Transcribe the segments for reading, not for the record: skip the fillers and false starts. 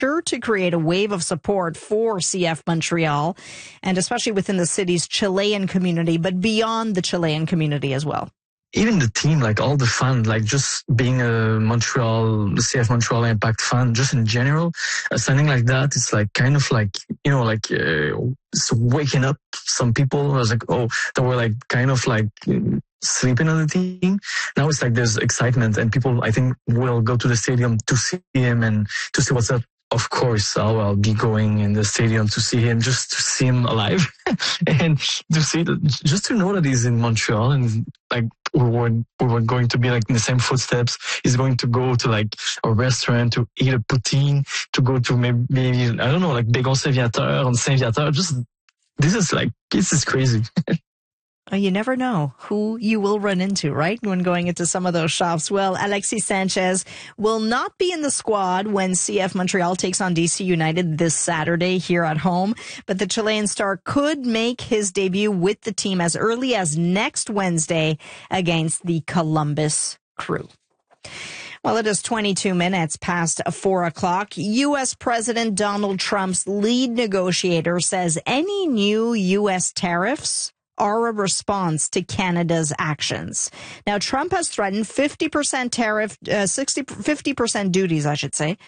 to create a wave of support for CF Montreal, and especially within the city's Chilean community, but beyond the Chilean community as well. Even the team, like all the fun, like just being a CF Montreal Impact fan, just in general, something like that, it's like kind of like, it's waking up some people. I was like, that were like kind of like sleeping on the team. Now it's like there's excitement and people, I think, will go to the stadium to see him and to see what's up. Of course, I'll be going in the stadium to see him, just to see him alive and to see just to know that he's in Montreal and like we were going to be like in the same footsteps. He's going to go to like a restaurant to eat a poutine, to go to maybe I don't know, like Bégon Saint-Viateur on Saint-Viateur. This is crazy. You never know who you will run into, right, when going into some of those shops. Well, Alexis Sanchez will not be in the squad when CF Montreal takes on DC United this Saturday here at home, but the Chilean star could make his debut with the team as early as next Wednesday against the Columbus Crew. Well, it is 22 minutes past 4 o'clock. U.S. President Donald Trump's lead negotiator says any new U.S. tariffs are a response to Canada's actions. Now, Trump has threatened 50% tariff, 50% duties, I should say.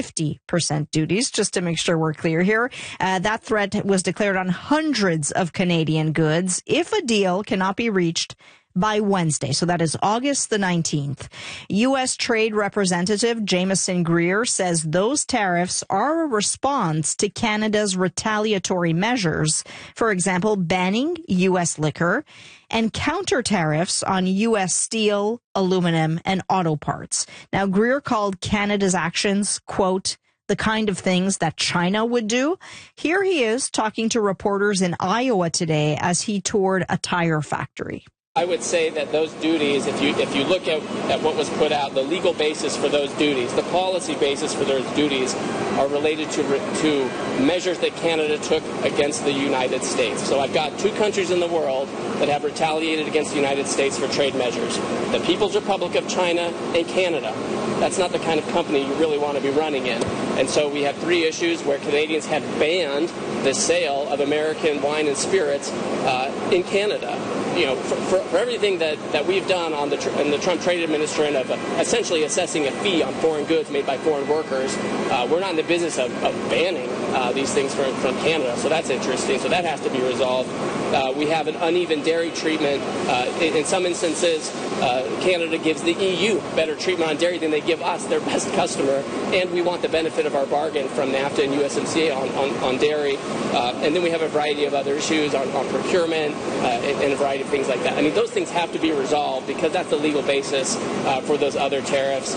50% duties, just to make sure we're clear here. That threat was declared on hundreds of Canadian goods if a deal cannot be reached by Wednesday. So that is August the 19th. U.S. Trade Representative Jamieson Greer says those tariffs are a response to Canada's retaliatory measures. For example, banning U.S. liquor and counter tariffs on U.S. steel, aluminum, and auto parts. Now, Greer called Canada's actions, quote, the kind of things that China would do. Here he is talking to reporters in Iowa today as he toured a tire factory. I would say that those duties, if you look at what was put out, the legal basis for those duties, the policy basis for those duties are related to measures that Canada took against the United States. So I've got two countries in the world that have retaliated against the United States for trade measures. The People's Republic of China and Canada. That's not the kind of company you really want to be running in. And so we have three issues where Canadians have banned the sale of American wine and spirits in Canada. You know, for everything that we've done in the Trump trade administration of essentially assessing a fee on foreign goods made by foreign workers, we're not in the business of banning these things from Canada. So that's interesting. So that has to be resolved. We have an uneven dairy treatment. In some instances, Canada gives the EU better treatment on dairy than they give us, their best customer, and we want the benefit of our bargain from NAFTA and USMCA on dairy. And then we have a variety of other issues on procurement and a variety of things like that. I mean, those things have to be resolved because that's the legal basis for those other tariffs.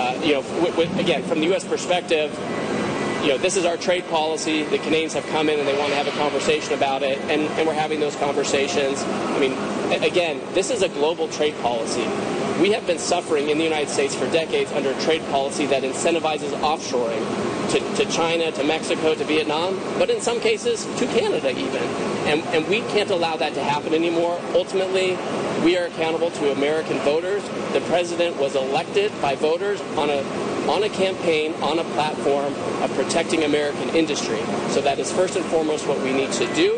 Again, from the U.S. perspective, this is our trade policy. The Canadians have come in and they want to have a conversation about it, and we're having those conversations. I mean, again, this is a global trade policy. We have been suffering in the United States for decades under a trade policy that incentivizes offshoring to China, to Mexico, to Vietnam, but in some cases to Canada even. And we can't allow that to happen anymore. Ultimately, we are accountable to American voters. The president was elected by voters on a campaign, on a platform of protecting American industry. So that is first and foremost what we need to do.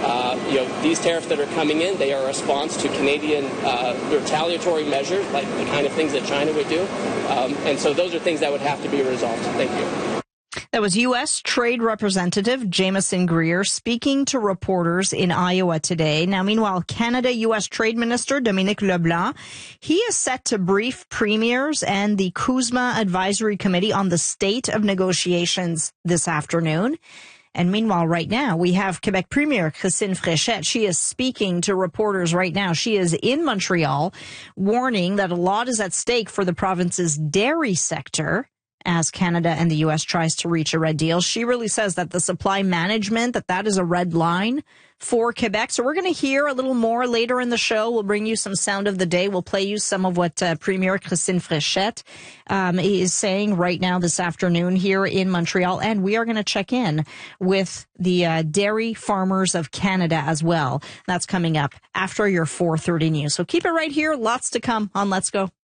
These tariffs that are coming in, they are a response to Canadian retaliatory measures, like the kind of things that China would do. And so those are things that would have to be resolved. Thank you. That was U.S. Trade Representative Jamieson Greer speaking to reporters in Iowa today. Now, meanwhile, Canada-U.S. Trade Minister Dominic LeBlanc, he is set to brief premiers and the CUSMA Advisory Committee on the state of negotiations this afternoon. And meanwhile, right now, we have Quebec Premier Christine Fréchette. She is speaking to reporters right now. She is in Montreal, warning that a lot is at stake for the province's dairy sector as Canada and the U.S. tries to reach a red deal. She really says that the supply management, that is a red line for Quebec. So we're going to hear a little more later in the show. We'll bring you some sound of the day. We'll play you some of what Premier Christine Fréchette is saying right now this afternoon here in Montreal. And we are going to check in with the Dairy Farmers of Canada as well. That's coming up after your 4:30 news. So keep it right here. Lots to come on Let's Go.